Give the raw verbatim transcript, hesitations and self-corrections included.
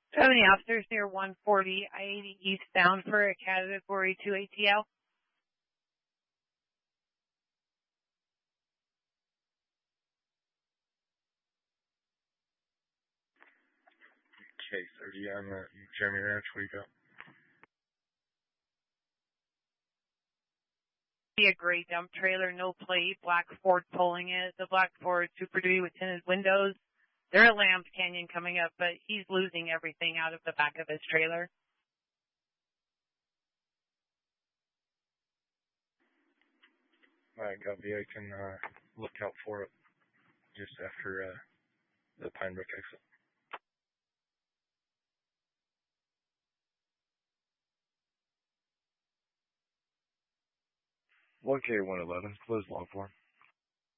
Do you have any officers near one forty I eighty eastbound for a Category two A T L? K thirty on the Jeremy Ranch, where you go? Be a gray dump trailer, no plate, black Ford pulling it. The black Ford Super Duty with tinted windows. They're at Lambs Canyon coming up, but he's losing everything out of the back of his trailer. Alright, Copy. I can uh, look out for it just after uh, the Pine Brook exit. one K one eleven, close long form.